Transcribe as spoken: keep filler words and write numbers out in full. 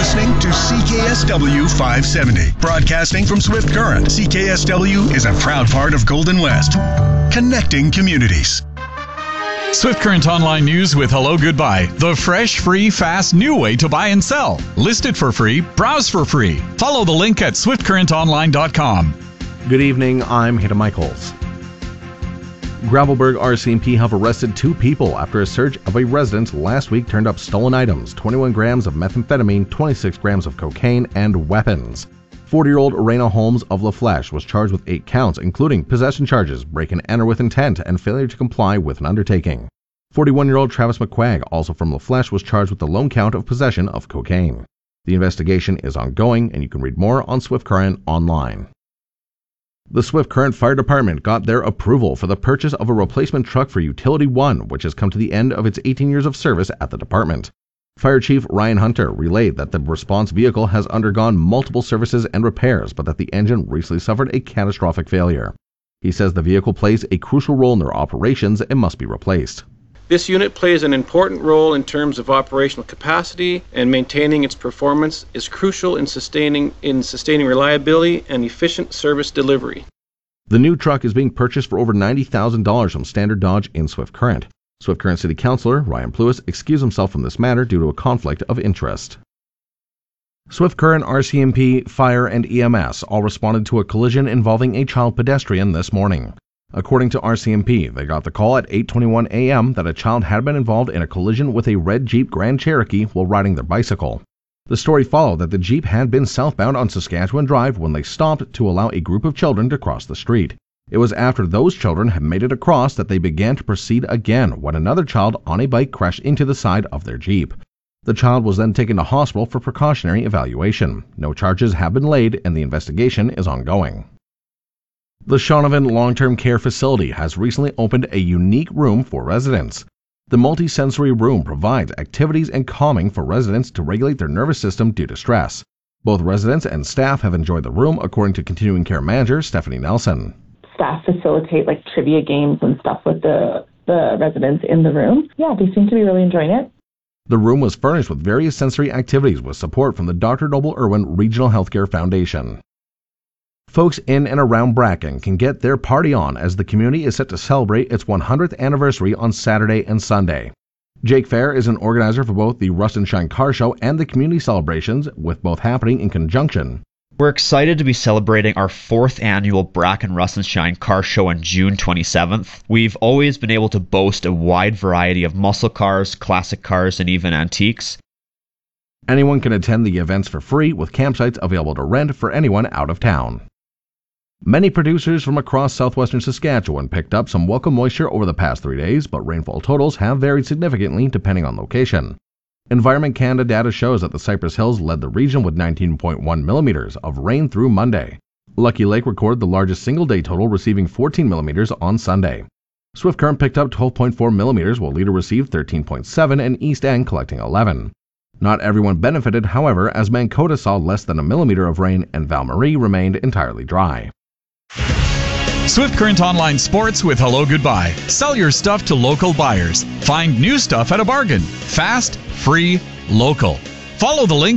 listening to C K S W five seventy. Broadcasting from Swift Current, C K S W is a proud part of Golden West. Connecting communities. Swift Current Online News with Hello Goodbye. The fresh, free, fast, new way to buy and sell. List it for free. Browse for free. Follow the link at swift current online dot com. Good evening. I'm Hayden Michaels. Gravelbourg R C M P have arrested two people after a search of a residence last week turned up stolen items, twenty-one grams of methamphetamine, twenty-six grams of cocaine, and weapons. forty-year-old Raina Holmes of La Flèche was charged with eight counts, including possession charges, break and enter with intent, and failure to comply with an undertaking. forty-one-year-old Travis McQuagg, also from La Flèche, was charged with the lone count of possession of cocaine. The investigation is ongoing, and you can read more on Swift Current online. The Swift Current Fire Department got their approval for the purchase of a replacement truck for Utility One, which has come to the end of its eighteen years of service at the department. Fire Chief Ryan Hunter relayed that the response vehicle has undergone multiple services and repairs, but that the engine recently suffered a catastrophic failure. He says the vehicle plays a crucial role in their operations and must be replaced. This unit plays an important role in terms of operational capacity, and maintaining its performance is crucial in sustaining in sustaining reliability and efficient service delivery. The new truck is being purchased for over ninety thousand dollars from Standard Dodge in Swift Current. Swift Current City Councilor Ryan Pluis excused himself from this matter due to a conflict of interest. Swift Current, R C M P, Fire, and E M S all responded to a collision involving a child pedestrian this morning. According to R C M P, they got the call at eight twenty-one a.m. that a child had been involved in a collision with a red Jeep Grand Cherokee while riding their bicycle. The story followed that the Jeep had been southbound on Saskatchewan Drive when they stopped to allow a group of children to cross the street. It was after those children had made it across that they began to proceed again when another child on a bike crashed into the side of their Jeep. The child was then taken to hospital for precautionary evaluation. No charges have been laid and the investigation is ongoing. The Shaunavon Long-Term Care Facility has recently opened a unique room for residents. The multi-sensory room provides activities and calming for residents to regulate their nervous system due to stress. Both residents and staff have enjoyed the room, according to Continuing Care Manager Stephanie Nelson. Staff facilitate like trivia games and stuff with the, the residents in the room. Yeah, they seem to be really enjoying it. The room was furnished with various sensory activities with support from the Doctor Noble Irwin Regional Healthcare Foundation. Folks in and around Bracken can get their party on as the community is set to celebrate its one hundredth anniversary on Saturday and Sunday. Jake Fair is an organizer for both the Rust and Shine Car Show and the community celebrations, with both happening in conjunction. We're excited to be celebrating our fourth annual Bracken Rust and Shine Car Show on June twenty-seventh. We've always been able to boast a wide variety of muscle cars, classic cars, and even antiques. Anyone can attend the events for free, with campsites available to rent for anyone out of town. Many producers from across southwestern Saskatchewan picked up some welcome moisture over the past three days, but rainfall totals have varied significantly depending on location. Environment Canada data shows that the Cypress Hills led the region with nineteen point one millimeters of rain through Monday. Lucky Lake recorded the largest single-day total, receiving fourteen millimeters on Sunday. Swift Current picked up twelve point four millimeters, while Leader received thirteen point seven, and East End collecting eleven. Not everyone benefited, however, as Mankota saw less than a millimeter of rain and Val-Marie remained entirely dry. Swift Current Online Sports with Hello Goodbye. Sell your stuff to local buyers. Find new stuff at a bargain. Fast, free, local. Follow the link